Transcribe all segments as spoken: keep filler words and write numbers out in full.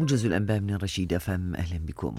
موجز الأنباء من رشيد فم، أهلا بكم.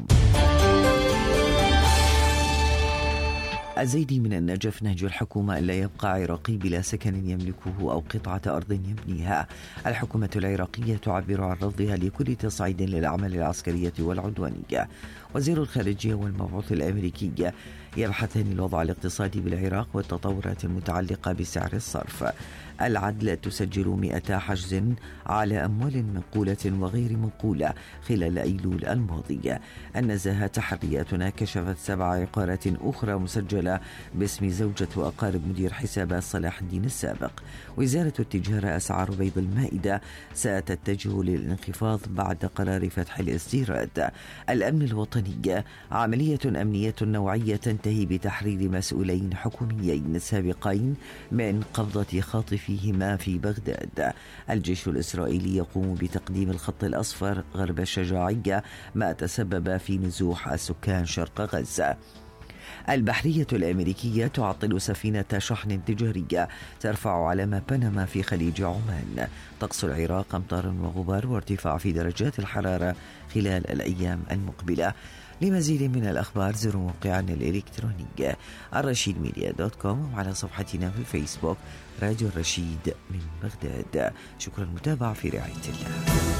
الزيدي من النجف نهج الحكومة ألا يبقى عراقي بلا سكن يملكه أو قطعة أرض يبنيها. الحكومة العراقية تعبر عن رفضها لكل تصعيد للأعمال العسكرية والعدوانية. وزير الخارجية والمبعوث الأمريكي يبحثان الوضع الاقتصادي بالعراق والتطورات المتعلقة بسعر الصرف. العدل تسجل مئة حجز على أموال منقولة وغير منقولة خلال أيلول الماضي. النزاهة تحرياتنا كشفت سبع عقارات أخرى مسجلة باسم زوجة وأقارب مدير حسابات صلاح الدين السابق. وزارة التجارة أسعار بيض المائدة ستتجه للانخفاض بعد قرار فتح الاستيراد. الأمن الوطني عملية أمنية نوعية تنتهي بتحرير مسؤولين حكوميين سابقين من قبضة خاطفيهما في بغداد. الجيش الإسرائيلي يقوم بتقديم الخط الأصفر غرب الشجاعية ما تسبب في نزوح السكان شرق غزة. البحرية الأمريكية تعطل سفينة شحن تجارية ترفع علم بنما في خليج عمان. طقس العراق أمطار وغبار وارتفاع في درجات الحرارة خلال الأيام المقبلة. لمزيد من الأخبار زوروا موقعنا الإلكتروني الرشيد ميديا دوت كوم وعلى صفحتنا في الفيسبوك راديو الرشيد من بغداد. شكرا للمتابعة، في رعاية الله.